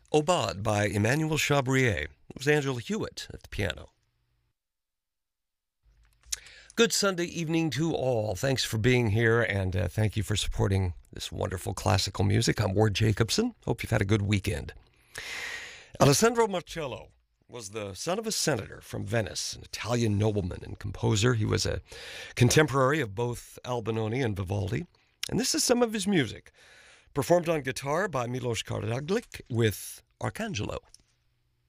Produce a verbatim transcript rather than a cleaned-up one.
Aubade by Emmanuel Chabrier. It was Angela Hewitt at the piano. Good Sunday evening to all. Thanks for being here, and uh, thank you for supporting this wonderful classical music. I'm Ward Jacobson. Hope you've had a good weekend. Alessandro Marcello was the son of a senator from Venice, an Italian nobleman and composer. He was a contemporary of both Albinoni and Vivaldi, and this is some of his music, performed on guitar by Milos Karadzic with Arcangelo.